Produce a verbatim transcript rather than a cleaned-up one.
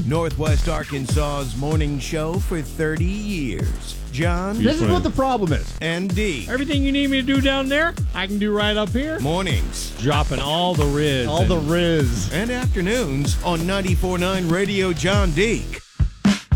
Northwest Arkansas's morning show for thirty years. John This is what the problem is. and D. Everything you need me to do down there, I can do right up here. Mornings Dropping all the riz. All the Riz. and afternoons on ninety-four point nine Radio John Deek.